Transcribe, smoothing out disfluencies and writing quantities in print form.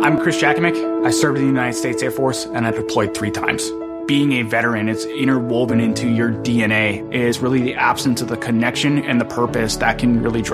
I'm Chris Jakomick. I served in the United States Air Force and I deployed 3 times. Being a veteran, it's interwoven into your DNA, is really the absence of the connection and the purpose that can really drive